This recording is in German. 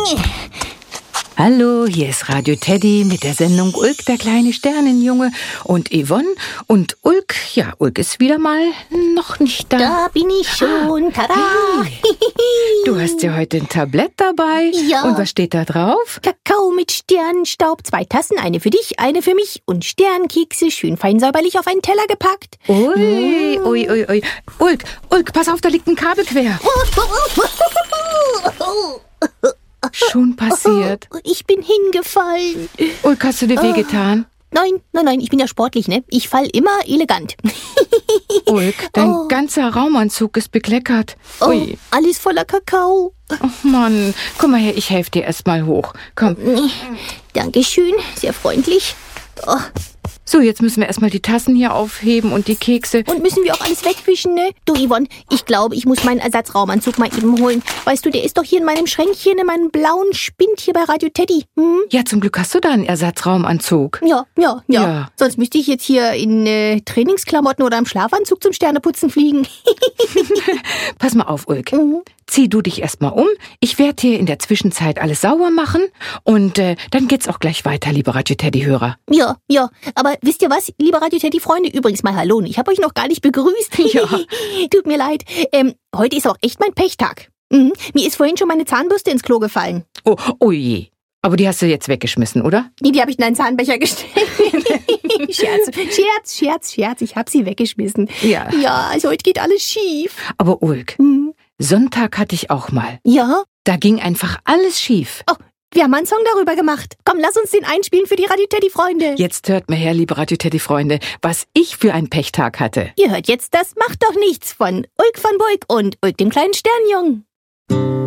Hallo, hier ist Radio Teddy mit der Sendung Ulk, der kleine Sternenjunge, und Yvonne. Und Ulk, ja, Ulk ist wieder mal noch nicht da. Da bin ich schon, tada! Hey. Du hast ja heute ein Tablett dabei. Ja. Und was steht da drauf? Kakao mit Sternenstaub, 2 Tassen, eine für dich, eine für mich und Sternkekse, schön fein säuberlich auf einen Teller gepackt. Ui, ui, ui, ui. Ulk, pass auf, da liegt ein Kabel quer. Schon passiert. Ich bin hingefallen. Ulk, hast du dir wehgetan? Nein, ich bin ja sportlich, ne? Ich fall immer elegant. Ulk, dein ganzer Raumanzug ist bekleckert. Ui. Alles voller Kakao. Ach Mann, komm mal her, ich helfe dir erst mal hoch. Komm. Dankeschön, sehr freundlich. Oh. So, jetzt müssen wir erstmal die Tassen hier aufheben und die Kekse. Und müssen wir auch alles wegwischen, ne? Du, Yvonne, ich glaube, ich muss meinen Ersatzraumanzug mal eben holen. Weißt du, der ist doch hier in meinem Schränkchen, in meinem blauen Spind hier bei Radio Teddy. Hm? Ja, zum Glück hast du da einen Ersatzraumanzug. Ja. Sonst müsste ich jetzt hier in Trainingsklamotten oder im Schlafanzug zum Sterneputzen fliegen. Pass mal auf, Ulk. Zieh du dich erstmal um. Ich werde hier in der Zwischenzeit alles sauber machen. Und dann geht's auch gleich weiter, liebe Radio Teddy-Hörer. Ja. Aber wisst ihr was, liebe Radio Teddy-Freunde? Übrigens mal hallo. Ich habe euch noch gar nicht begrüßt. Ja. Tut mir leid. Heute ist auch echt mein Pechtag. Mir ist vorhin schon meine Zahnbürste ins Klo gefallen. Oh je. Aber die hast du jetzt weggeschmissen, oder? Nee, die habe ich in einen Zahnbecher gestellt. Scherz. Ich habe sie weggeschmissen. Ja. Ja, also heute geht alles schief. Aber Ulk, Sonntag hatte ich auch mal. Ja? Da ging einfach alles schief. Oh, wir haben einen Song darüber gemacht. Komm, lass uns den einspielen für die Radio Teddy-Freunde. Jetzt hört mal her, liebe Radio Teddy-Freunde, was ich für einen Pechtag hatte. Ihr hört jetzt das Macht doch nichts von Ulk von Bulk und Ulk dem kleinen Sternjungen.